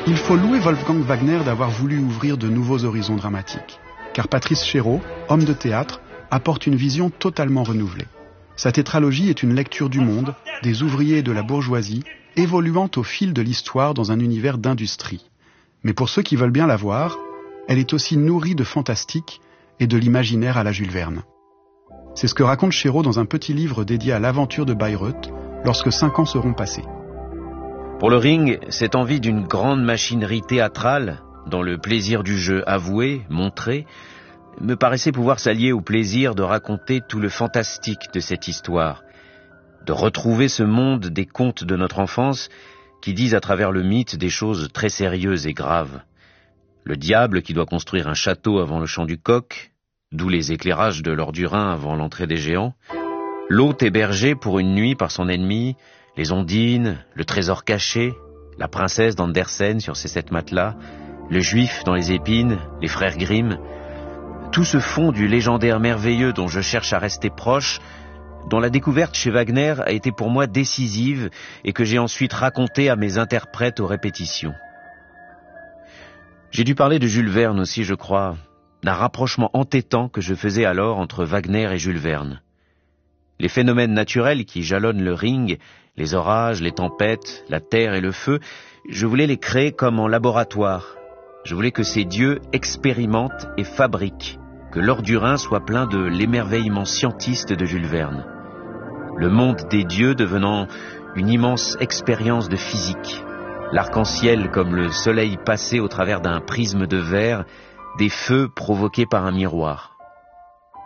Il faut louer Wolfgang Wagner d'avoir voulu ouvrir de nouveaux horizons dramatiques. Car Patrice Chéreau, homme de théâtre, apporte une vision totalement renouvelée. Sa tétralogie est une lecture du monde, des ouvriers et de la bourgeoisie, évoluant au fil de l'histoire dans un univers d'industrie. Mais pour ceux qui veulent bien la voir, elle est aussi nourrie de fantastique et de l'imaginaire à la Jules Verne. C'est ce que raconte Chéreau dans un petit livre dédié à l'aventure de Bayreuth, lorsque 5 ans seront passés. Pour le Ring, cette envie d'une grande machinerie théâtrale, dont le plaisir du jeu avoué, montré, me paraissait pouvoir s'allier au plaisir de raconter tout le fantastique de cette histoire, de retrouver ce monde des contes de notre enfance qui disent à travers le mythe des choses très sérieuses et graves. Le diable qui doit construire un château avant le chant du coq, d'où les éclairages de l'or du Rhin avant l'entrée des géants, l'hôte hébergé pour une nuit par son ennemi, les ondines, le trésor caché, la princesse d'Andersen sur ses 7 matelas, le juif dans les épines, les frères Grimm, tout ce fond du légendaire merveilleux dont je cherche à rester proche, dont la découverte chez Wagner a été pour moi décisive et que j'ai ensuite raconté à mes interprètes aux répétitions. J'ai dû parler de Jules Verne aussi, je crois, d'un rapprochement entêtant que je faisais alors entre Wagner et Jules Verne. Les phénomènes naturels qui jalonnent le Ring, les orages, les tempêtes, la terre et le feu, je voulais les créer comme en laboratoire. Je voulais que ces dieux expérimentent et fabriquent, que l'or du Rhin soit plein de l'émerveillement scientiste de Jules Verne. Le monde des dieux devenant une immense expérience de physique. L'arc-en-ciel comme le soleil passé au travers d'un prisme de verre, des feux provoqués par un miroir.